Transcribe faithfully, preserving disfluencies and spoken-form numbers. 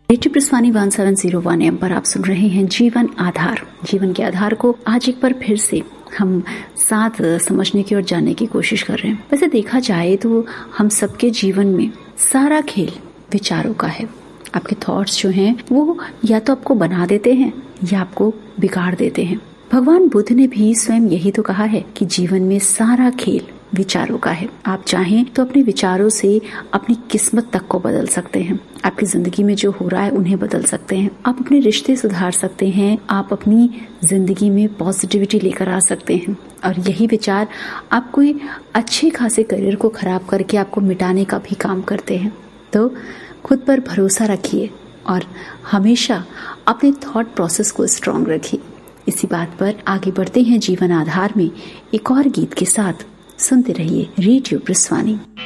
Radio प्रस्वानी one seven zero one M पर आप सुन रहे हैं जीवन आधार। जीवन के आधार को आज एक बार फिर से हम साथ समझने की और जानने की कोशिश कर रहे हैं। वैसे देखा जाए तो हम सबके जीवन में सारा खेल विचारों का है। आपके थॉट्स जो हैं वो या तो आपको बना देते हैं या आपको बिगाड़ देते हैं। भगवान बुद्ध ने भी स्वयं यही तो कहा है कि जीवन में सारा खेल विचारों का है। आप चाहें तो अपने विचारों से अपनी किस्मत तक को बदल सकते हैं। आपकी जिंदगी में जो हो रहा है उन्हें बदल सकते हैं। आप अपने रिश्ते सुधार सकते हैं। आप अपनी जिंदगी में पॉजिटिविटी लेकर आ सकते हैं। और यही विचार आप कोई अच्छे खासे करियर को खराब करके आपको मिटाने का भी काम करते हैं। तो खुद पर भरोसा रखिए और हमेशा अपने थॉट प्रोसेस को स्ट्रॉन्ग रखिए। इसी बात पर आगे बढ़ते हैं जीवन आधार में एक और गीत के साथ। सुनते रहिए रेडियो प्रस्वानी।